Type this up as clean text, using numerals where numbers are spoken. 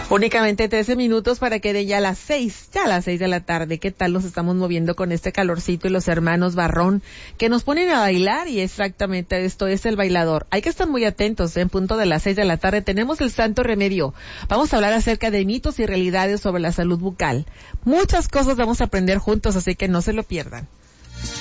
Únicamente 13 minutos para que den ya las 6 de la tarde. ¿Qué tal nos estamos moviendo con este calorcito y los hermanos Barrón que nos ponen a bailar? Y exactamente esto es El Bailador. Hay que estar muy atentos, en punto de las 6 de la tarde tenemos el Santo Remedio. Vamos a hablar acerca de mitos y realidades sobre la salud bucal. Muchas cosas vamos a aprender juntos, así que no se lo pierdan.